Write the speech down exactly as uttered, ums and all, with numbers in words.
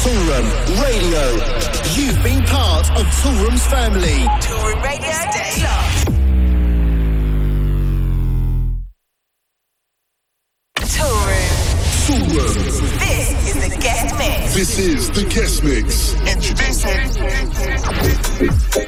Toolroom Radio. You've been part of Toolroom's family. Toolroom Radio, stay locked. Toolroom. Toolroom. This is the guest mix. This is the guest mix. Introducing